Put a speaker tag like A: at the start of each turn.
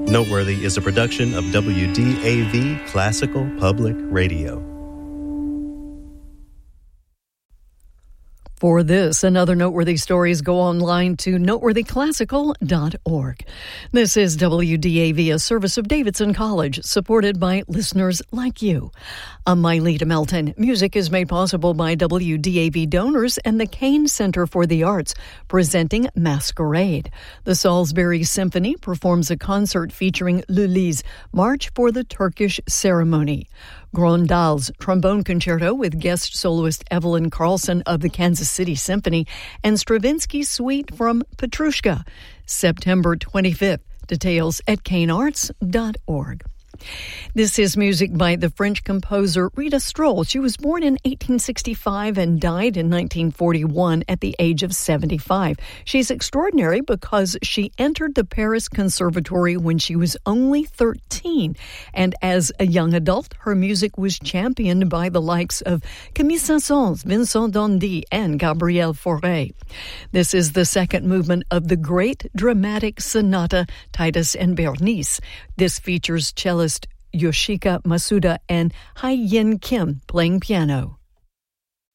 A: Noteworthy is a production of WDAV Classical Public Radio.
B: For this and other noteworthy stories, go online to noteworthyclassical.org. This is WDAV, a service of Davidson College, supported by listeners like you. I'm Myleta Melton. Music is made possible by WDAV donors and the Kane Center for the Arts, presenting Masquerade. The Salisbury Symphony performs a concert featuring Lully's March for the Turkish Ceremony. Gröndal's Trombone Concerto with guest soloist Evelyn Carlson of the Kansas City Symphony, and Stravinsky's Suite from Petrushka, September 25th. Details at kanearts.org. This is music by the French composer Rita Stroll. She was born in 1865 and died in 1941 at the age of 75. She's extraordinary because she entered the Paris Conservatory when she was only 13. And as a young adult, her music was championed by the likes of Camille Saint-Saëns, Vincent d'Indy, and Gabriel Fauré. This is the second movement of the great dramatic sonata Titus and Bernice. This features cellist Yoshika Masuda and Hai-Yin Kim playing piano.